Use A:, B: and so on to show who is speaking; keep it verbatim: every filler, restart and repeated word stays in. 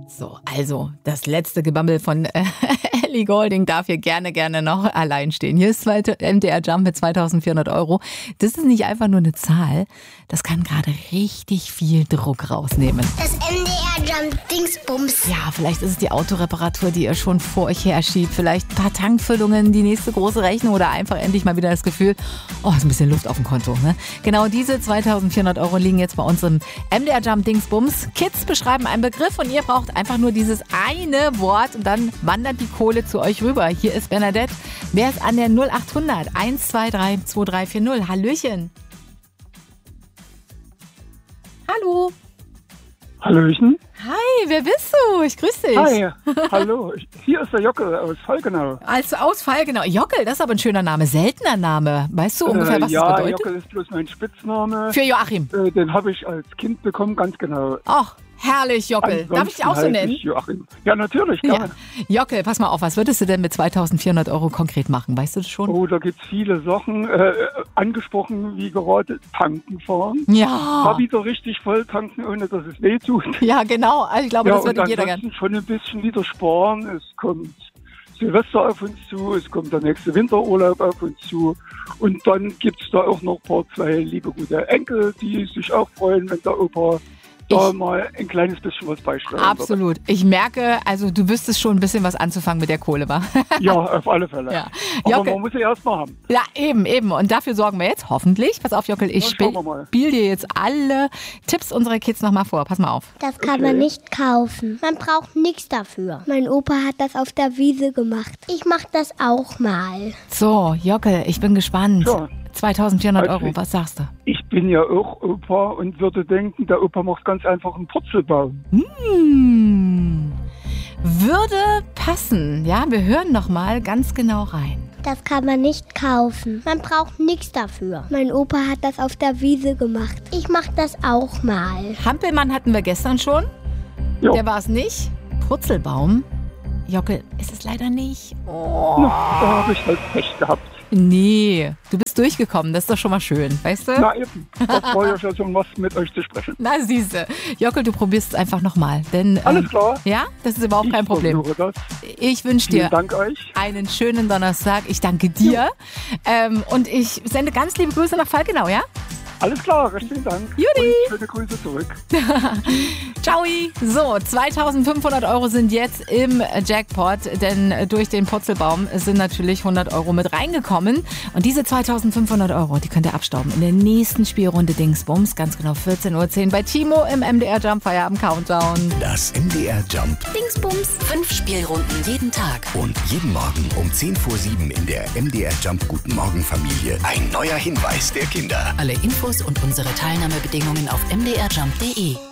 A: So, also das letzte Gebammel von äh, Ellie Goulding darf hier gerne, gerne noch allein stehen. Hier ist M D R Jump mit zweitausendvierhundert Euro. Das ist nicht einfach nur eine Zahl, das kann gerade richtig viel Druck rausnehmen.
B: Das M D R Jump Dingsbums.
A: Ja, vielleicht ist es die Autoreparatur, die ihr schon vor euch herschiebt. Vielleicht ein paar Tankfüllungen, die nächste große Rechnung oder einfach endlich mal wieder das Gefühl, oh, ist ein bisschen Luft auf dem Konto. Ne? Genau diese zweitausendvierhundert Euro liegen jetzt bei uns im M D R Jump Dingsbums. Kids beschreiben einen Begriff und ihr braucht einfach nur dieses eine Wort und dann wandert die Kohle zu euch rüber. Hier ist Bernadette. Wer ist an der null achthundert eins zwei drei zwei drei vier null? Hallöchen. Hallo.
C: Hallöchen.
A: Hi, wer bist du? Ich grüße dich.
C: Hi, hallo. Hier ist der Jockel aus Fallgenau.
A: Also aus Fallgenau. Jockel, das ist aber ein schöner Name, seltener Name. Weißt du ungefähr, was
C: äh, ja,
A: das bedeutet?
C: Jockel ist bloß mein Spitzname.
A: Für Joachim.
C: Äh, den habe ich als Kind bekommen, ganz genau.
A: Ach, herrlich, Jockel. Darf ich dich auch so nennen?
C: Joachim. Ja, natürlich, gerne.
A: Ja. Jockel, pass mal auf, was würdest du denn mit zweitausendvierhundert Euro konkret machen? Weißt du das schon?
C: Oh, da gibt es viele Sachen. Äh, angesprochen, wie gerade tanken fahren.
A: Ja.
C: Mal wieder richtig voll tanken, ohne dass es weh tut.
A: Ja, genau. Also ich glaube,
C: ja,
A: das würde jeder
C: gerne.
A: gern.
C: Schon ein bisschen wieder sparen. Es kommt Silvester auf uns zu, es kommt der nächste Winterurlaub auf uns zu. Und dann gibt es da auch noch ein paar, zwei liebe gute Enkel, die sich auch freuen, wenn der Opa da
A: Ich-
C: mal ein kleines bisschen was beisteuern
A: Absolut. Ich merke, also du wüsstest schon ein bisschen was anzufangen mit der Kohle, wa?
C: wird. Ja, auf alle Fälle.
A: Ja.
C: Aber
A: Jockel.
C: man muss sie erst mal haben.
A: Ja, eben, eben. Und dafür sorgen wir jetzt hoffentlich. Pass auf, Jockel, ich
C: Ja,
A: spiel,
C: schauen wir mal.
A: spiel dir jetzt alle Tipps unserer Kids nochmal vor. Pass mal auf.
B: Das kann
C: Okay.
B: man nicht kaufen. Man braucht nichts dafür. Mein Opa hat das auf der Wiese gemacht. Ich mach das auch mal.
A: So, Jockel, ich bin gespannt.
C: Ja.
A: zweitausendvierhundert Euro,
C: Okay.
A: was sagst du?
C: Ich bin ja auch Opa und würde denken, der Opa macht ganz einfach einen Purzelbaum.
A: Hm. Würde passen. Ja, wir hören noch mal ganz genau rein.
B: Das kann man nicht kaufen. Man braucht nichts dafür. Mein Opa hat das auf der Wiese gemacht. Ich mach das auch mal.
A: Hampelmann hatten wir gestern schon.
C: Jo.
A: Der war es nicht. Purzelbaum. Jockel, ist es leider nicht. Oh.
C: Da habe ich halt Pech gehabt.
A: Nee, du bist durchgekommen. Das ist doch schon mal schön, weißt du?
C: Na eben, das war ja schon was mit euch zu sprechen.
A: Na, siehste. Jockel, du probierst es einfach nochmal. Denn, ähm,
C: Alles klar.
A: Ja, das ist überhaupt kein
C: Ich
A: Problem.
C: versuche das.
A: Ich wünsche
C: Vielen
A: dir
C: Dank euch.
A: einen schönen Donnerstag. Ich danke dir. Ähm, und ich sende ganz liebe Grüße nach Falkenau, ja?
C: Alles klar, recht vielen Dank.
A: Judy.
C: Und schöne Grüße zurück.
A: Ciao. So, zweitausendfünfhundert Euro sind jetzt im Jackpot, denn durch den Purzelbaum sind natürlich hundert Euro mit reingekommen. Und diese zweitausendfünfhundert Euro, die könnt ihr abstauben in der nächsten Spielrunde Dingsbums, ganz genau vierzehn Uhr zehn bei Timo im M D R Jump Feierabend Countdown.
D: Das M D R Jump
E: Dingsbums. Fünf Spielrunden jeden Tag.
D: und jeden Morgen um zehn vor sieben in der M D R Jump Guten Morgen Familie ein neuer Hinweis der Kinder.
E: Alle Infos und unsere Teilnahmebedingungen auf m d r jump punkt d e.